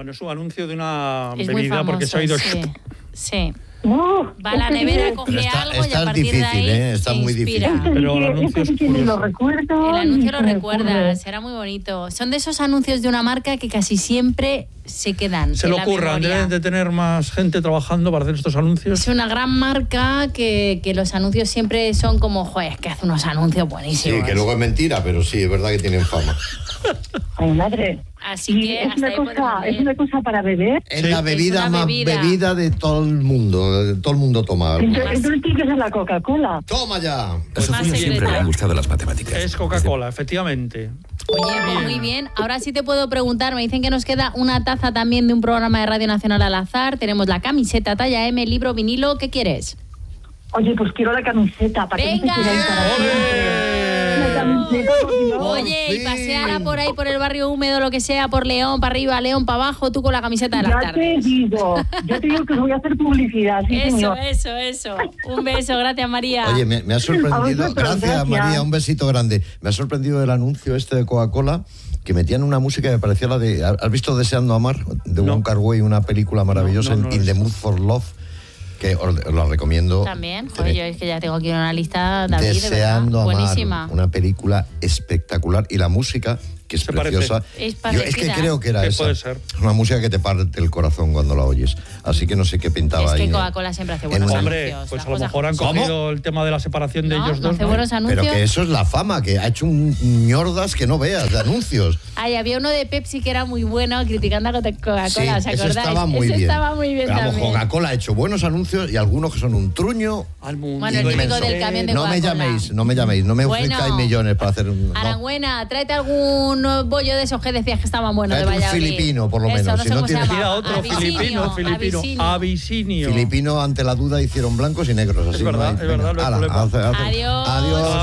Bueno, es un anuncio de una Es muy bebida famoso, porque se ha ido... Sí. Va a la nevera, coge algo y a partir difícil, de ahí está se muy inspira. difícil. Pero el anuncio es curioso. Lo recuerdo. El anuncio lo y se me recuerdas, ocurre. será muy bonito. Son de esos anuncios de una marca que casi siempre se quedan Se en lo la ocurran, memoria. deben de tener más gente trabajando para hacer estos anuncios. Es una gran marca que los anuncios siempre son como, joder, que hace unos anuncios buenísimos. Sí, que luego es mentira, pero sí, es verdad que tienen fama. Ay, madre. Así Y que es hasta una ahí cosa, podemos es leer. una cosa para beber. Es la bebida una más bebida. bebida de todo el mundo. Todo el mundo toma algo. Entonces tiene que ser la Coca-Cola. ¡Toma ya! Más Sofía siempre secreta. le han gustado las matemáticas. Es Coca-Cola, efectivamente. Oye, pues muy bien. Ahora sí te puedo preguntar. Me dicen que nos queda una taza también de un programa de Radio Nacional al azar. Tenemos la camiseta talla M, libro, vinilo. ¿Qué quieres? Oye, pues quiero la camiseta. ¿Para que no ¡Venga! se quiera ir para siempre? La camiseta, por Dios. Oye, y fin. paseala por ahí, por el barrio húmedo, lo que sea, por León, para arriba, León, para abajo, tú con la camiseta de las Ya te tardes. digo que os voy a hacer publicidad, sí, señor. Eso. Un beso, gracias, María. Oye, me ha sorprendido. A vosotros, Gracias, María, un besito grande. Me ha sorprendido el anuncio este de Coca-Cola, que metían una música que me parecía la de... ¿Has visto Deseando Amar? De No. Wong Kar-wai, una película maravillosa, No, no In lo the he Mood for Love, que os la recomiendo. También, joder, yo es que ya tengo aquí una lista, David, Deseando de verdad. Amar, Buenísima. una película espectacular. Y la música, que es Se preciosa. Es Yo es que parecida. creo que era ¿Qué esa. puede ser? Una música que te parte el corazón cuando la oyes. Así que no sé qué pintaba Es ahí. que Coca-Cola siempre hace en buenos una- Hombre, anuncios. pues las a lo cosas- mejor han ¿Cómo? cogido el tema de la separación de No, ellos no dos. hace ¿no? buenos anuncios. Pero que eso es la fama, que ha hecho un ñordas que no veas de anuncios. Ay, había uno de Pepsi que era muy bueno criticando a Coca-Cola, Sí, ¿os acordáis? eso estaba muy bien. Estaba muy bien Pero vamos, también. Coca-Cola ha hecho buenos anuncios y algunos que son un truño. Al mundo Bueno, el típico inmenso. del camión de No me Coca-Cola. llaméis, no me Bueno. ofrezcáis millones para hacer un... no. Arangüena, tráete algún bollo de esos que decías que estaban buenos de Tráete un Valladolid. filipino, por lo Eso, menos, no si sé no cómo se tienes- llama. Mira, otro Abisinio. Abisinio. Filipino ante la duda hicieron blancos y negros. Así Es verdad, no hay- es verdad, venga, no hay ala, problema. adiós. Adiós.